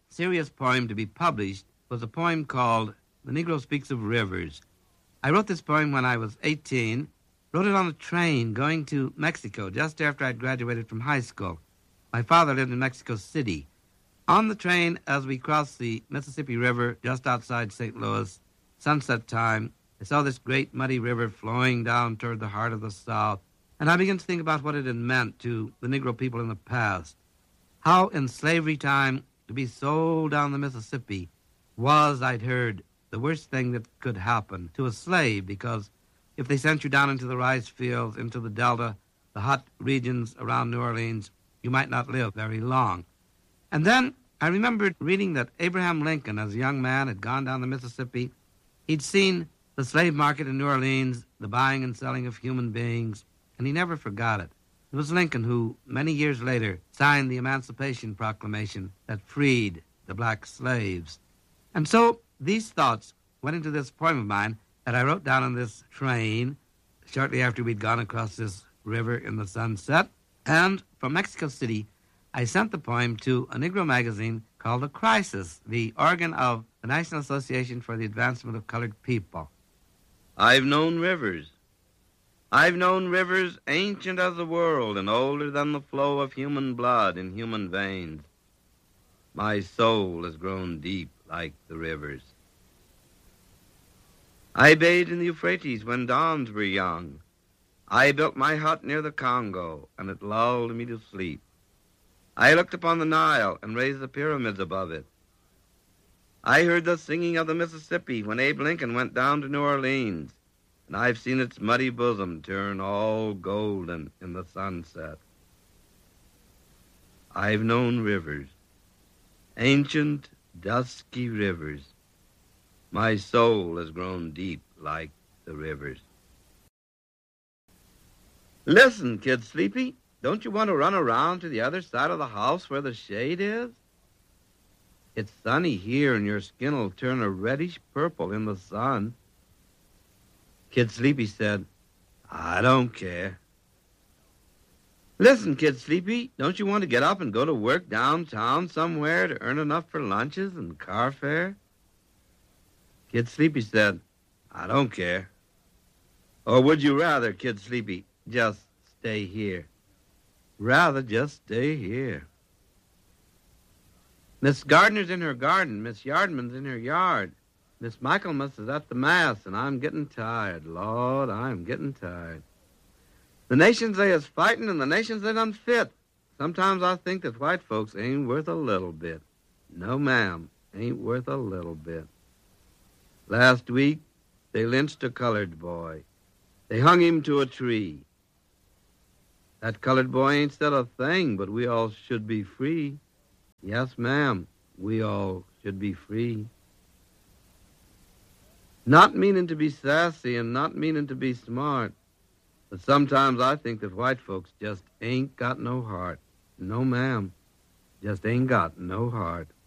serious poem to be published was a poem called The Negro Speaks of Rivers. I wrote this poem when I was 18, wrote it on a train going to Mexico just after I'd graduated from high school. My father lived in Mexico City. On the train, as we crossed the Mississippi River just outside St. Louis, sunset time, I saw this great muddy river flowing down toward the heart of the South, and I began to think about what it had meant to the Negro people in the past. How in slavery time to be sold down the Mississippi was, I'd heard, the worst thing that could happen to a slave, because if they sent you down into the rice fields, into the Delta, the hot regions around New Orleans, you might not live very long. And then I remembered reading that Abraham Lincoln, as a young man, had gone down the Mississippi. He'd seen the slave market in New Orleans, the buying and selling of human beings, and he never forgot it. It was Lincoln who, many years later, signed the Emancipation Proclamation that freed the black slaves. And so these thoughts went into this poem of mine that I wrote down on this train shortly after we'd gone across this river in the sunset. And from Mexico City, I sent the poem to a Negro magazine called The Crisis, the organ of the National Association for the Advancement of Colored People. I've known rivers. I've known rivers ancient as the world and older than the flow of human blood in human veins. My soul has grown deep like the rivers. I bathed in the Euphrates when dawns were young. I built my hut near the Congo, and it lulled me to sleep. I looked upon the Nile and raised the pyramids above it. I heard the singing of the Mississippi when Abe Lincoln went down to New Orleans, and I've seen its muddy bosom turn all golden in the sunset. I've known rivers, ancient, dusky rivers. My soul has grown deep like the rivers. Listen, Kid Sleepy, don't you want to run around to the other side of the house where the shade is? It's sunny here, and your skin will turn a reddish purple in the sun. Kid Sleepy said, I don't care. Listen, Kid Sleepy, don't you want to get up and go to work downtown somewhere to earn enough for lunches and car fare? Kid Sleepy said, I don't care. Or would you rather, Kid Sleepy, just stay here? Rather just stay here. Miss Gardner's in her garden. Miss Yardman's in her yard. Miss Michaelmas is at the Mass, and I'm getting tired. Lord, I'm getting tired. The nations they is fighting and the nations they done fit. Sometimes I think that white folks ain't worth a little bit. No, ma'am, ain't worth a little bit. Last week, they lynched a colored boy. They hung him to a tree. That colored boy ain't said a thing, but we all should be free. Yes, ma'am, we all should be free. Not meaning to be sassy and not meaning to be smart, but sometimes I think that white folks just ain't got no heart. No, ma'am, just ain't got no heart.